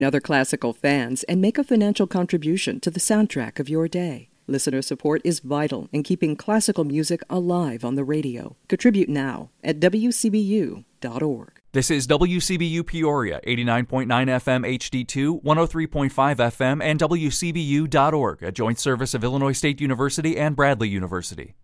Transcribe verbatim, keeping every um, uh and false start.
other classical fans and make a financial contribution to the soundtrack of your day. Listener support is vital in keeping classical music alive on the radio. Contribute now at w c b u dot org. This is W C B U Peoria, eighty-nine point nine F M H D two, one oh three point five F M, and W C B U dot org, a joint service of Illinois State University and Bradley University.